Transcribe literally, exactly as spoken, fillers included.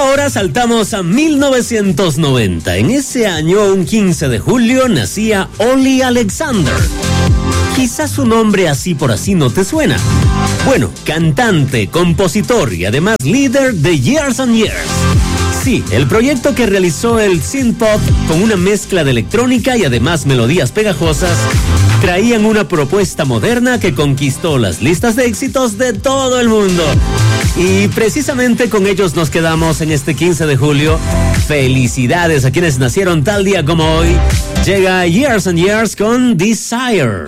ahora saltamos a mil novecientos noventa. En ese año, un quince de julio, nacía Olly Alexander. Quizás su nombre así por así no te suena. Bueno, cantante, compositor y además líder de Years and Years. Sí, el proyecto que realizó el synth pop con una mezcla de electrónica y además melodías pegajosas traían una propuesta moderna que conquistó las listas de éxitos de todo el mundo. Y precisamente con ellos nos quedamos en este quince de julio. Felicidades a quienes nacieron tal día como hoy. Llega Years and Years con Desire.